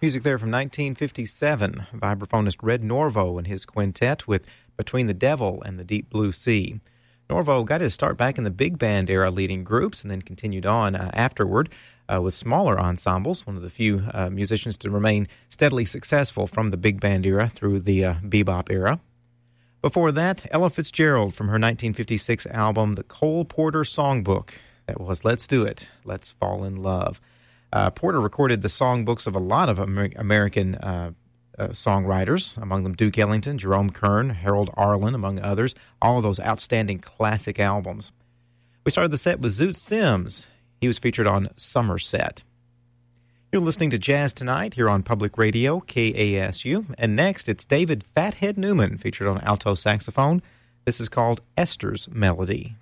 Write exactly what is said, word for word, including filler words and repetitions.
Music there from nineteen fifty-seven. Vibraphonist Red Norvo and his quintet with Between the Devil and the Deep Blue Sea. Norvo got his start back in the big band era leading groups and then continued on uh, afterward uh, with smaller ensembles, one of the few uh, musicians to remain steadily successful from the big band era through the uh, bebop era. Before that, Ella Fitzgerald from her nineteen fifty-six album, The Cole Porter Songbook. That was Let's Do It, Let's Fall in Love. Uh, Porter recorded the songbooks of a lot of Amer- American uh, uh, songwriters, among them Duke Ellington, Jerome Kern, Harold Arlen, among others, all of those outstanding classic albums. We started the set with Zoot Sims. He was featured on Somerset. You're listening to Jazz Tonight here on Public Radio, K A S U, and next it's David Fathead Newman, featured on alto saxophone. This is called Esther's Melody.